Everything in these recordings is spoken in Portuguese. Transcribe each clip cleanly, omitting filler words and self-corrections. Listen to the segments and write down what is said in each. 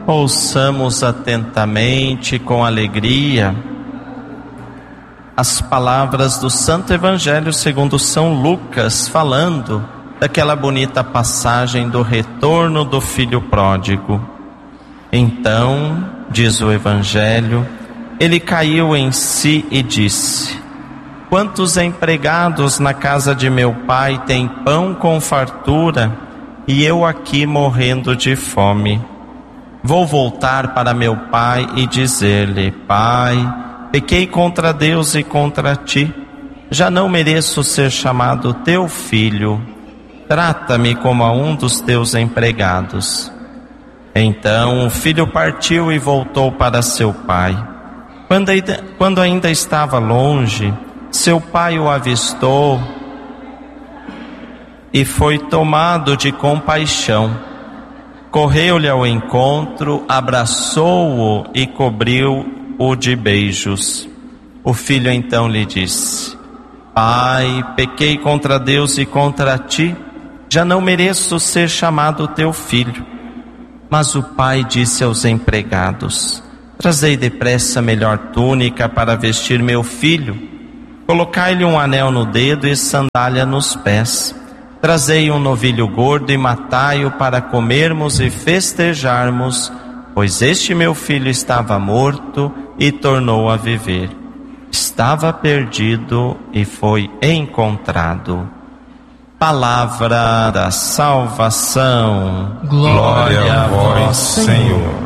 Ouçamos atentamente, com alegria, as palavras do Santo Evangelho segundo São Lucas, falando daquela bonita passagem do retorno do filho pródigo. Então, diz o Evangelho, ele caiu em si e disse: quantos empregados na casa de meu pai têm pão com fartura e eu aqui morrendo de fome? Vou voltar para meu pai e dizer-lhe: Pai, pequei contra Deus e contra ti, já não mereço ser chamado teu filho, trata-me como a um dos teus empregados. Então o filho partiu e voltou para seu pai. Quando ainda estava longe, seu pai o avistou e foi tomado de compaixão. Correu-lhe ao encontro, abraçou-o e cobriu-o de beijos. O filho então lhe disse: Pai, pequei contra Deus e contra ti, já não mereço ser chamado teu filho. Mas o pai disse aos empregados: Trazei depressa a melhor túnica para vestir meu filho, colocai-lhe um anel no dedo e sandália nos pés. Trazei um novilho gordo e matai-o para comermos e festejarmos, pois este meu filho estava morto e tornou a viver. Estava perdido e foi encontrado. Palavra da salvação. Glória a vós, Senhor.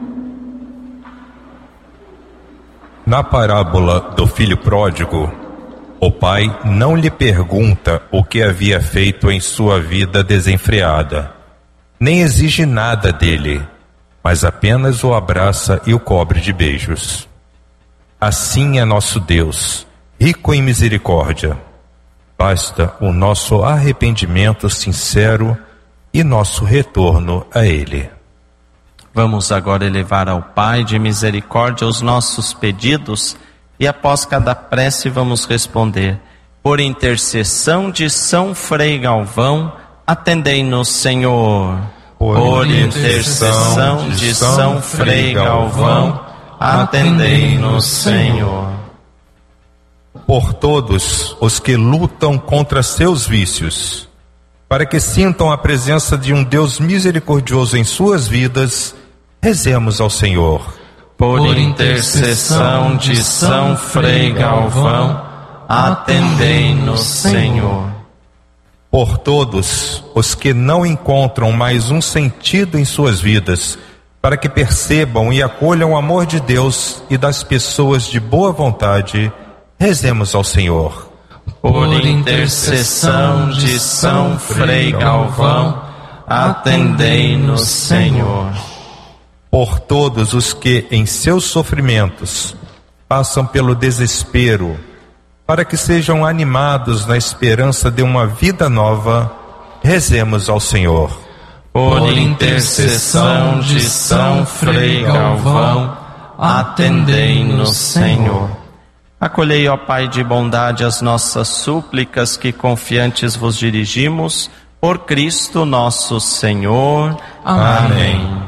Na parábola do filho pródigo, o pai não lhe pergunta o que havia feito em sua vida desenfreada, nem exige nada dele, mas apenas o abraça e o cobre de beijos. Assim é nosso Deus, rico em misericórdia. Basta o nosso arrependimento sincero e nosso retorno a Ele. Vamos agora elevar ao Pai de misericórdia os nossos pedidos e após cada prece vamos responder: por intercessão de São Frei Galvão, atendei-nos, Senhor. Por intercessão de São Frei Galvão, atendei-nos, Senhor. Por todos os que lutam contra seus vícios, para que sintam a presença de um Deus misericordioso em suas vidas, rezemos ao Senhor. Por intercessão de São Frei Galvão, atendei-nos, Senhor. Por todos os que não encontram mais um sentido em suas vidas, para que percebam e acolham o amor de Deus e das pessoas de boa vontade, rezemos ao Senhor. Por intercessão de São Frei Galvão, atendei-nos, Senhor. Por todos os que em seus sofrimentos passam pelo desespero, para que sejam animados na esperança de uma vida nova, rezemos ao Senhor. Por intercessão de São Frei Galvão, atendei-nos, Senhor. Acolhei, ó Pai de bondade, as nossas súplicas que confiantes vos dirigimos, por Cristo nosso Senhor. Amém.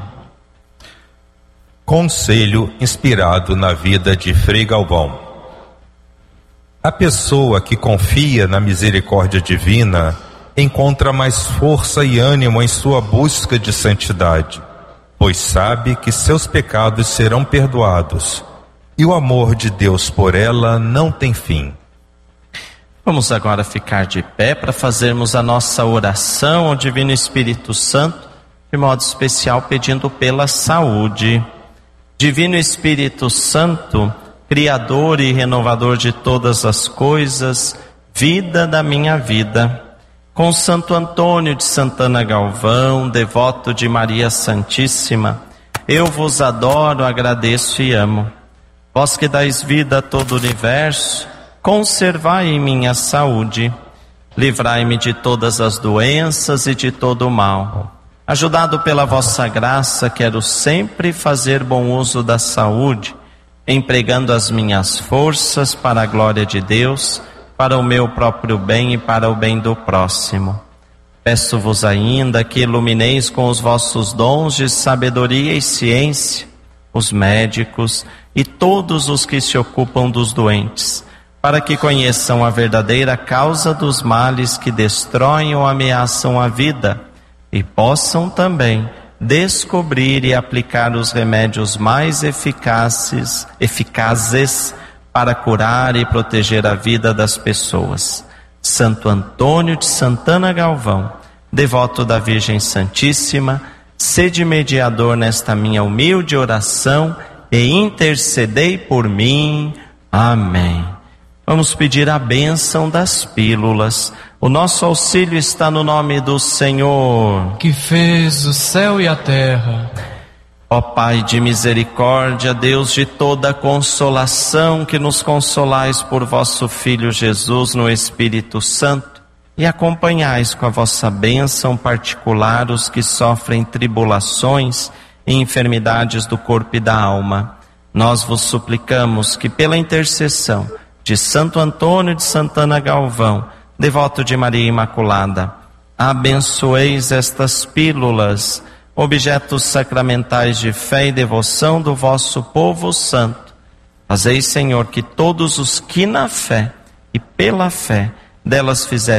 Conselho inspirado na vida de Frei Galvão. A pessoa que confia na misericórdia divina encontra mais força e ânimo em sua busca de santidade, pois sabe que seus pecados serão perdoados e o amor de Deus por ela não tem fim. Vamos agora ficar de pé para fazermos a nossa oração ao Divino Espírito Santo, de modo especial pedindo pela saúde. Divino Espírito Santo, Criador e renovador de todas as coisas, vida da minha vida, com Santo Antônio de Santana Galvão, devoto de Maria Santíssima, eu vos adoro, agradeço e amo. Vós que dais vida a todo o universo, conservai em minha saúde, livrai-me de todas as doenças e de todo o mal. Ajudado pela vossa graça, quero sempre fazer bom uso da saúde, empregando as minhas forças para a glória de Deus, para o meu próprio bem e para o bem do próximo. Peço-vos ainda que ilumineis com os vossos dons de sabedoria e ciência os médicos e todos os que se ocupam dos doentes, para que conheçam a verdadeira causa dos males que destroem ou ameaçam a vida e possam também descobrir e aplicar os remédios mais eficazes para curar e proteger a vida das pessoas. Santo Antônio de Santana Galvão, devoto da Virgem Santíssima, sede mediador nesta minha humilde oração e intercedei por mim. Amém. Vamos pedir a bênção das pílulas. O nosso auxílio está no nome do Senhor, que fez o céu e a terra. Ó Pai de misericórdia, Deus de toda consolação, que nos consolais por vosso Filho Jesus no Espírito Santo e acompanhais com a vossa bênção particular os que sofrem tribulações e enfermidades do corpo e da alma. Nós vos suplicamos que pela intercessão de Santo Antônio de Santana Galvão, devoto de Maria Imaculada, abençoeis estas pílulas, objetos sacramentais de fé e devoção do vosso povo santo. Fazei, Senhor, que todos os que na fé e pela fé delas fizerem